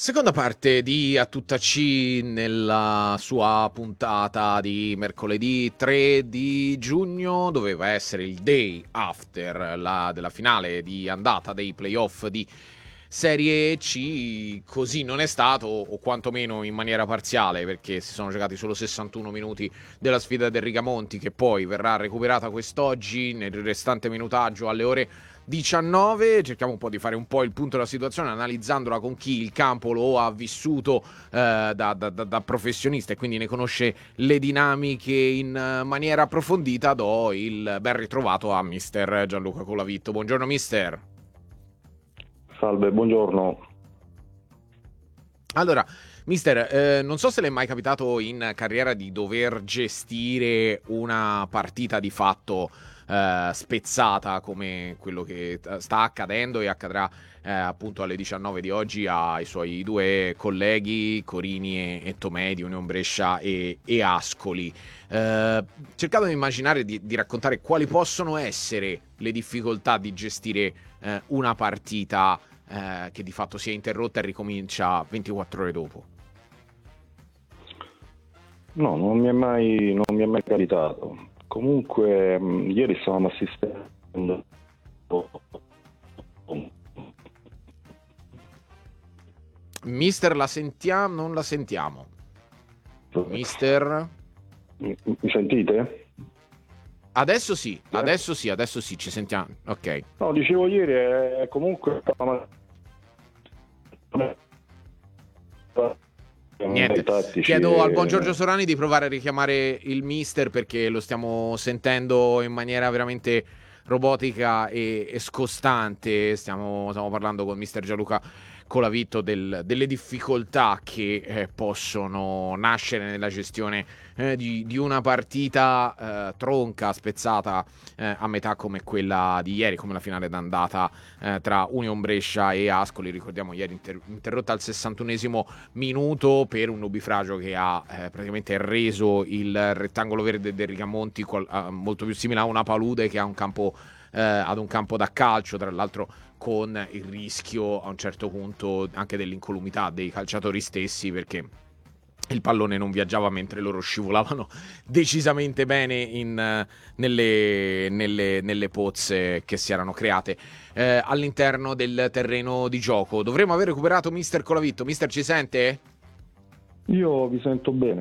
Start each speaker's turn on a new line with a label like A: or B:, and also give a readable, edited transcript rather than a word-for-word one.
A: Seconda parte di A Tutta C nella sua puntata di mercoledì 3 di giugno. Doveva essere il day after della finale di andata dei playoff di Serie C. Così non è stato, o quantomeno in maniera parziale, perché si sono giocati solo 61 minuti della sfida del Rigamonti, che poi verrà recuperata quest'oggi nel restante minutaggio alle ore 19. Cerchiamo un po' di fare un po' il punto della situazione, analizzandola con chi il campo lo ha vissuto da professionista e quindi ne conosce le dinamiche in maniera approfondita. Do il ben ritrovato a mister Gianluca Colavitto. Buongiorno mister.
B: Salve, buongiorno.
A: Allora, mister, non so se le è mai capitato in carriera di dover gestire una partita di fatto spezzata come quello che sta accadendo e accadrà appunto alle 19 di oggi ai suoi due colleghi Corini e Tomei di Union Brescia e Ascoli. Cercate di immaginare di raccontare quali possono essere le difficoltà di gestire una partita che di fatto si è interrotta e ricomincia 24 ore dopo.
B: No, non mi è mai capitato. Comunque, ieri stavamo assistendo.
A: Mister, la sentiamo? Non la sentiamo. Mister?
B: Mi sentite?
A: Adesso sì,
B: Eh?
A: adesso sì, ci sentiamo. Ok.
B: No, dicevo ieri, comunque dei
A: Niente,
B: tattici.
A: chiedo al buon Giorgio Sorani di provare a richiamare il mister perché lo stiamo sentendo in maniera veramente robotica e scostante. Stiamo parlando con mister Gianluca Colavitto delle difficoltà che possono nascere nella gestione di una partita tronca, spezzata a metà come quella di ieri, come la finale d'andata tra Union Brescia e Ascoli. Ricordiamo ieri interrotta al 61esimo minuto per un nubifragio che ha praticamente reso il rettangolo verde del Rigamonti molto più simile a una palude che a un campo, ad un campo da calcio, tra l'altro con il rischio a un certo punto anche dell'incolumità dei calciatori stessi, perché il pallone non viaggiava mentre loro scivolavano decisamente bene nelle pozze che si erano create all'interno del terreno di gioco. Dovremmo aver recuperato mister Colavitto. Mister, ci sente?
B: Io vi sento bene.